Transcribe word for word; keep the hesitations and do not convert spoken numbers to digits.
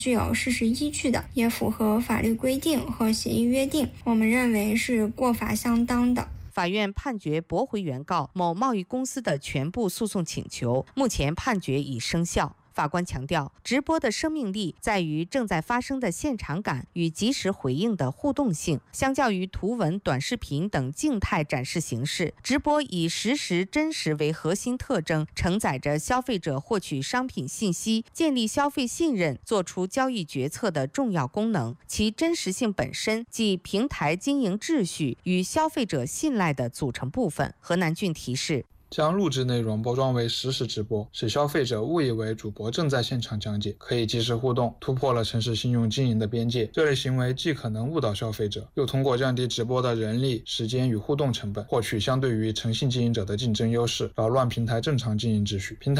具有事实依据的，也符合法律规定和协议约定，我们认为是过法相当的。 法院判决驳回原告某贸易公司的全部诉讼请求，目前判决已生效。法官强调，直播的生命力在于正在发生的现场感与及时回应的互动性。相较于图文、短视频等静态展示形式，直播以实时真实为核心特征，承载着消费者获取商品信息、建立消费信任、做出交易决策的重要功能。其真实性本身即平台经营秩序与消费者信赖的组成部分。河南俊提示， 将录制内容包装为实时直播，使消费者误以为主播正在现场讲解，可以及时互动，突破了城市信用经营的边界。这类行为既可能误导消费者，又通过降低直播的人力、时间与互动成本，获取相对于诚信经营者的竞争优势，扰乱平台正常经营秩序。平台